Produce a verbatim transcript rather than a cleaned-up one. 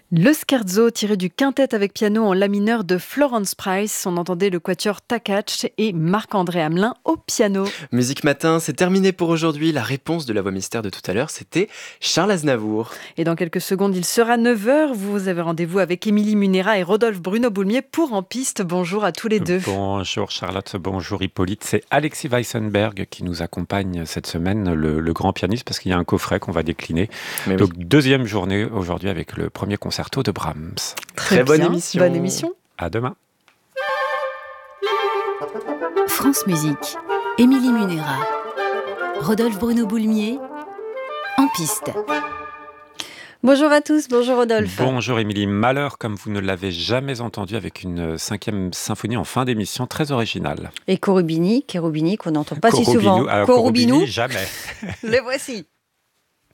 Le scherzo tiré du quintet avec piano en la mineur de Florence Price. On entendait le quatuor Takach et Marc-André Hamelin au piano. Musique Matin, c'est terminé pour aujourd'hui. La réponse de la voix mystère de tout à l'heure, c'était Charles Aznavour. Et dans quelques secondes, il sera neuf heures. Vous avez rendez-vous avec Émilie Munera et Rodolphe Bruno-Boulmier pour En Piste. Bonjour à tous les deux. Bonjour Charlotte, bonjour Hippolyte. C'est Alexis Weissenberg qui nous accompagne cette semaine, le, le grand pianiste, parce qu'il y a un coffret qu'on va décliner. Mais Donc oui. deuxième journée aujourd'hui avec le premier concerto de Brahms. Très bonne bien. émission. Bonne émission. À demain. France Musique, Émilie Munera, Rodolphe Bruno-Boulmier, En Piste. Bonjour à tous, bonjour Rodolphe. Bonjour Émilie. Malheur comme vous ne l'avez jamais entendu, avec une cinquième symphonie en fin d'émission très originale. Et Cherubini, Cherubini qu'on n'entend pas si Cherubini, souvent. alors, Cherubini, Cherubini, jamais. le voici.